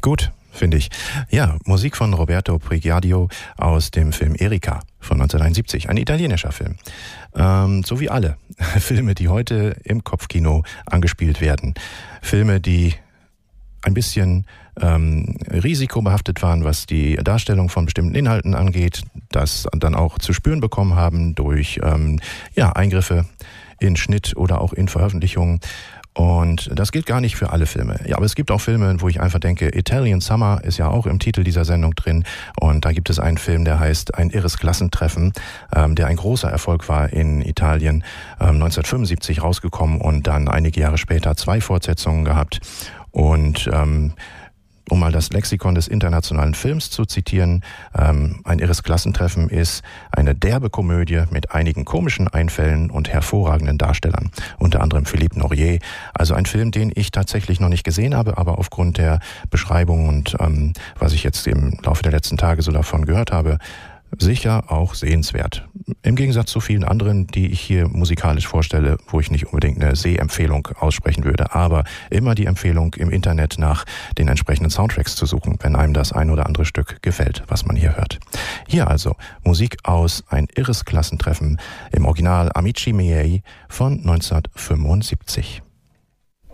Gut, finde ich. Ja, Musik von Roberto Pregadio aus dem Film Erika von 1971, ein italienischer Film. So wie alle Filme, die heute im Kopfkino angespielt werden. Filme, die ein bisschen risikobehaftet waren, was die Darstellung von bestimmten Inhalten angeht, das dann auch zu spüren bekommen haben durch Eingriffe in Schnitt oder auch in Veröffentlichungen. Und das gilt gar nicht für alle Filme. Ja, aber es gibt auch Filme, wo ich einfach denke, Italian Summer ist ja auch im Titel dieser Sendung drin. Und da gibt es einen Film, der heißt Ein irres Klassentreffen, der ein großer Erfolg war in Italien, 1975 rausgekommen und dann einige Jahre später 2 Fortsetzungen gehabt. Und um mal das Lexikon des internationalen Films zu zitieren, ein irres Klassentreffen ist eine derbe Komödie mit einigen komischen Einfällen und hervorragenden Darstellern, unter anderem Philippe Norier. Also ein Film, den ich tatsächlich noch nicht gesehen habe, aber aufgrund der Beschreibung und was ich jetzt im Laufe der letzten Tage so davon gehört habe, sicher auch sehenswert. Im Gegensatz zu vielen anderen, die ich hier musikalisch vorstelle, wo ich nicht unbedingt eine Sehempfehlung aussprechen würde, aber immer die Empfehlung, im Internet nach den entsprechenden Soundtracks zu suchen, wenn einem das ein oder andere Stück gefällt, was man hier hört. Hier also Musik aus Ein irres Klassentreffen, im Original Amici miei von 1975.